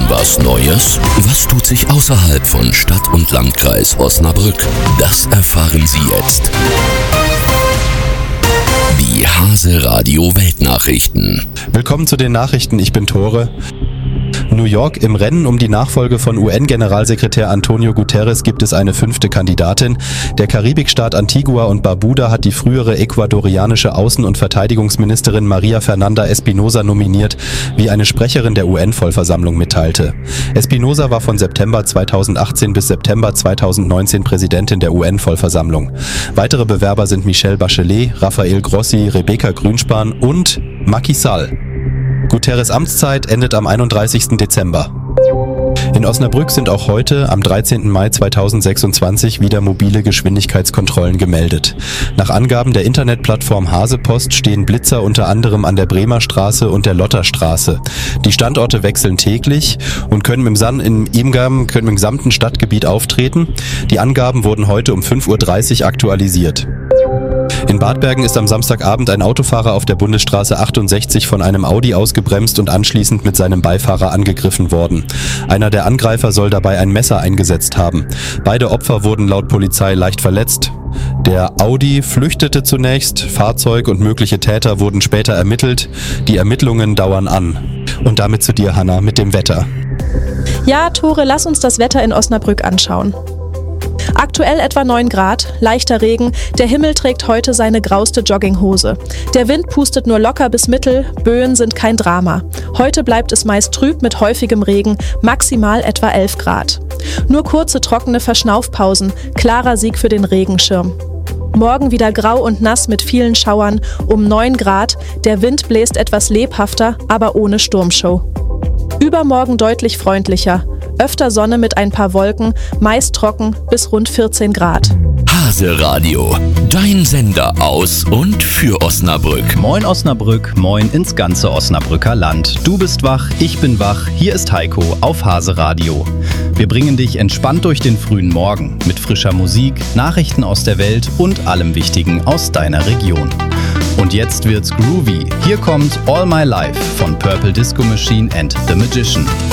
was Neues? Was tut sich außerhalb von Stadt und Landkreis Osnabrück? Das erfahren Sie jetzt. Die Hase Radio Weltnachrichten. Willkommen zu den Nachrichten, ich bin Tore. New York: Im Rennen um die Nachfolge von UN-Generalsekretär Antonio Guterres gibt es eine 5. Kandidatin. Der Karibikstaat Antigua und Barbuda hat die frühere ecuadorianische Außen- und Verteidigungsministerin Maria Fernanda Espinosa nominiert, wie eine Sprecherin der UN-Vollversammlung mitteilte. Espinosa war von September 2018 bis September 2019 Präsidentin der UN-Vollversammlung. Weitere Bewerber sind Michelle Bachelet, Rafael Grossi, Rebecca Grünspan und Macky Sall. Guterres' Amtszeit endet am 31. Dezember. In Osnabrück sind auch heute, am 13. Mai 2026, wieder mobile Geschwindigkeitskontrollen gemeldet. Nach Angaben der Internetplattform Hasepost stehen Blitzer unter anderem an der Bremer Straße und der Lotterstraße. Die Standorte wechseln täglich und können im gesamten Stadtgebiet auftreten. Die Angaben wurden heute um 5:30 Uhr aktualisiert. In Bad Bergen ist am Samstagabend ein Autofahrer auf der Bundesstraße 68 von einem Audi ausgebremst und anschließend mit seinem Beifahrer angegriffen worden. Einer der Angreifer soll dabei ein Messer eingesetzt haben. Beide Opfer wurden laut Polizei leicht verletzt. Der Audi flüchtete zunächst, Fahrzeug und mögliche Täter wurden später ermittelt. Die Ermittlungen dauern an. Und damit zu dir, Hanna, mit dem Wetter. Ja, Tore, lass uns das Wetter in Osnabrück anschauen. Aktuell etwa 9 Grad, leichter Regen, der Himmel trägt heute seine grauste Jogginghose. Der Wind pustet nur locker bis mittel, Böen sind kein Drama. Heute bleibt es meist trüb mit häufigem Regen, maximal etwa 11 Grad. Nur kurze trockene Verschnaufpausen, klarer Sieg für den Regenschirm. Morgen wieder grau und nass mit vielen Schauern, um 9 Grad, der Wind bläst etwas lebhafter, aber ohne Sturmshow. Übermorgen deutlich freundlicher. Öfter Sonne mit ein paar Wolken, meist trocken bis rund 14 Grad. Hase Radio, dein Sender aus und für Osnabrück. Moin Osnabrück, moin ins ganze Osnabrücker Land. Du bist wach, ich bin wach, hier ist Heiko auf Hase Radio. Wir bringen dich entspannt durch den frühen Morgen mit frischer Musik, Nachrichten aus der Welt und allem Wichtigen aus deiner Region. Und jetzt wird's groovy. Hier kommt All My Life von Purple Disco Machine and The Magician.